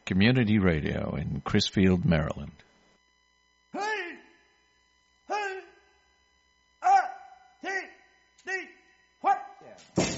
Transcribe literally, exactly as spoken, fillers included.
Community Radio in Crisfield, Maryland. Hey! Hey! Ah! T! D! What? Yeah.